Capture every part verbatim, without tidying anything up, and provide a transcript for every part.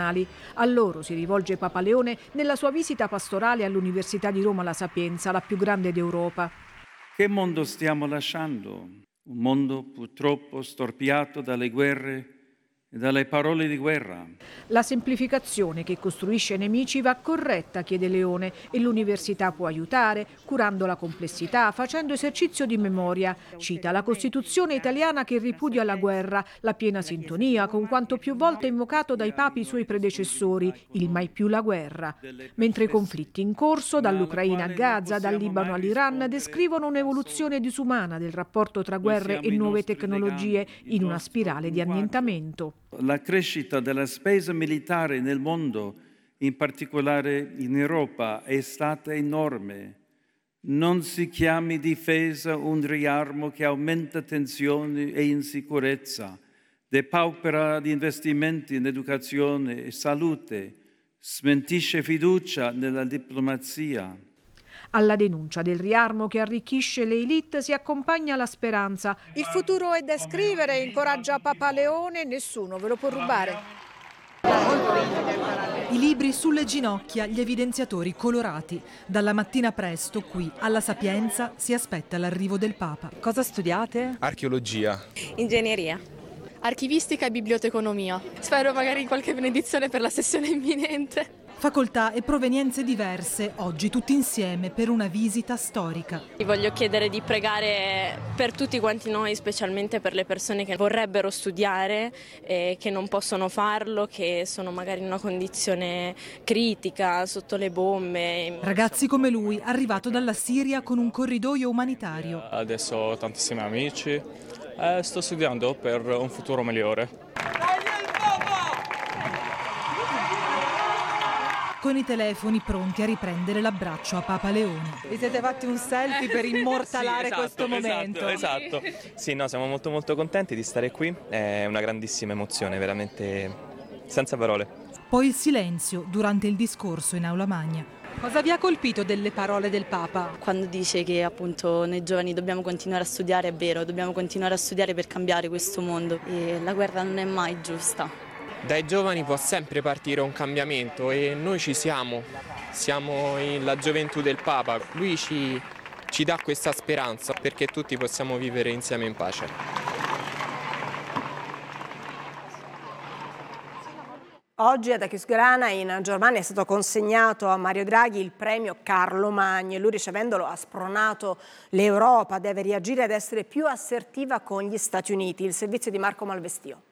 internazionali. A loro si rivolge Papa Leone nella sua visita pastorale all'Università di Roma La Sapienza, la più grande d'Europa. Che mondo stiamo lasciando? Un mondo purtroppo storpiato dalle guerre e dalle parole di guerra. La semplificazione che costruisce nemici va corretta, chiede Leone, e l'università può aiutare, curando la complessità, facendo esercizio di memoria. Cita la Costituzione italiana che ripudia la guerra, la piena sintonia con quanto più volte invocato dai papi suoi predecessori, il mai più la guerra. Mentre i conflitti in corso, dall'Ucraina a Gaza, dal Libano all'Iran, descrivono un'evoluzione disumana del rapporto tra guerre e nuove tecnologie in una spirale di annientamento. La crescita della spesa militare nel mondo, in particolare in Europa, è stata enorme. Non si chiami difesa un riarmo che aumenta tensioni e insicurezza, depaupera di investimenti in educazione e salute, smentisce fiducia nella diplomazia. Alla denuncia del riarmo che arricchisce le élite si accompagna la speranza. Il futuro è da scrivere, incoraggia Papa Leone, nessuno ve lo può rubare. I libri sulle ginocchia, gli evidenziatori colorati. Dalla mattina presto qui alla Sapienza si aspetta l'arrivo del Papa. Cosa studiate? Archeologia. Ingegneria. Archivistica e biblioteconomia. Spero magari qualche benedizione per la sessione imminente. Facoltà e provenienze diverse, oggi tutti insieme per una visita storica. Vi voglio chiedere di pregare per tutti quanti noi, specialmente per le persone che vorrebbero studiare e che non possono farlo, che sono magari in una condizione critica, sotto le bombe. Ragazzi come lui, arrivato dalla Siria con un corridoio umanitario. Adesso ho tantissimi amici e sto studiando per un futuro migliore. Con i telefoni pronti a riprendere l'abbraccio a Papa Leone. Vi siete fatti un selfie per immortalare sì, esatto, questo momento? Esatto, esatto. Sì, no, siamo molto molto contenti di stare qui, è una grandissima emozione, veramente senza parole. Poi il silenzio durante il discorso in Aula Magna. Cosa vi ha colpito delle parole del Papa? Quando dice che appunto noi giovani dobbiamo continuare a studiare, è vero, dobbiamo continuare a studiare per cambiare questo mondo e la guerra non è mai giusta. Dai giovani può sempre partire un cambiamento e noi ci siamo, siamo la gioventù del Papa, lui ci, ci dà questa speranza perché tutti possiamo vivere insieme in pace. Oggi ad Aquisgrana in Germania è stato consegnato a Mario Draghi il premio Carlo Magno. Lui, ricevendolo, ha spronato l'Europa, deve reagire ed essere più assertiva con gli Stati Uniti. Il servizio di Marco Malvestio.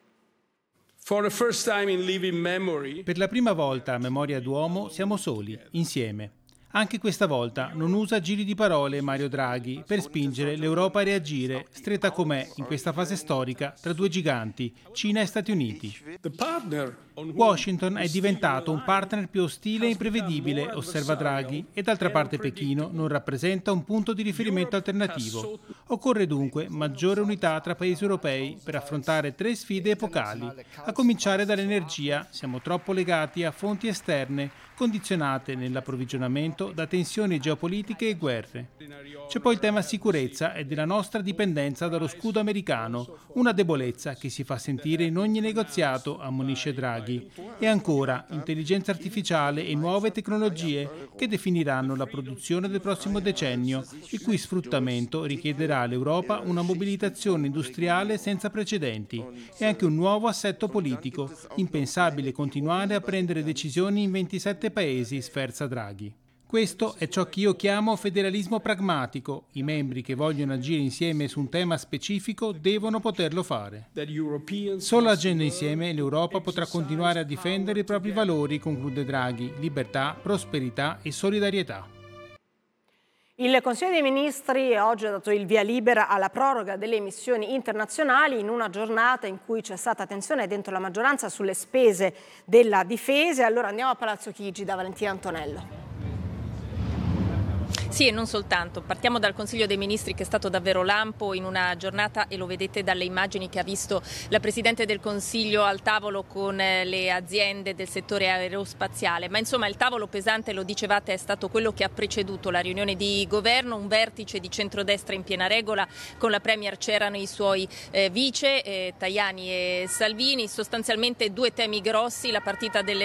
Per la prima volta a memoria d'uomo siamo soli, insieme. Anche questa volta non usa giri di parole Mario Draghi per spingere l'Europa a reagire, stretta com'è in questa fase storica tra due giganti, Cina e Stati Uniti. Washington è diventato un partner più ostile e imprevedibile, osserva Draghi, e d'altra parte Pechino non rappresenta un punto di riferimento alternativo. Occorre dunque maggiore unità tra paesi europei per affrontare tre sfide epocali, a cominciare dall'energia. Siamo troppo legati a fonti esterne, condizionate nell'approvvigionamento da tensioni geopolitiche e guerre. C'è poi il tema sicurezza e della nostra dipendenza dallo scudo americano, una debolezza che si fa sentire in ogni negoziato, ammonisce Draghi. E ancora, intelligenza artificiale e nuove tecnologie che definiranno la produzione del prossimo decennio, il cui sfruttamento richiederà all'Europa una mobilitazione industriale senza precedenti e anche un nuovo assetto politico, impensabile continuare a prendere decisioni in ventisette paesi, sferza Draghi. Questo è ciò che io chiamo federalismo pragmatico. I membri che vogliono agire insieme su un tema specifico devono poterlo fare. Solo agendo insieme l'Europa potrà continuare a difendere i propri valori, conclude Draghi, libertà, prosperità e solidarietà. Il Consiglio dei Ministri oggi ha dato il via libera alla proroga delle missioni internazionali in una giornata in cui c'è stata tensione dentro la maggioranza sulle spese della difesa. Allora andiamo a Palazzo Chigi da Valentina Antonello. Sì, e non soltanto. Partiamo dal Consiglio dei Ministri, che è stato davvero lampo in una giornata, e lo vedete dalle immagini che ha visto la Presidente del Consiglio al tavolo con le aziende del settore aerospaziale. Ma insomma il tavolo pesante, lo dicevate, è stato quello che ha preceduto la riunione di governo, un vertice di centrodestra in piena regola. Con la Premier c'erano i suoi eh, vice, eh, Tajani e Salvini, sostanzialmente due temi grossi: la partita delle